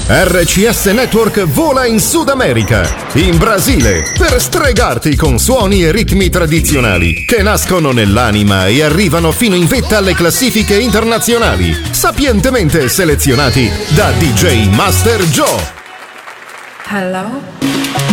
RCS Network vola in Sud America, in Brasile, per stregarti con suoni e ritmi tradizionali che nascono nell'anima e arrivano fino in vetta alle classifiche internazionali, sapientemente selezionati da DJ Master Joe. Hello?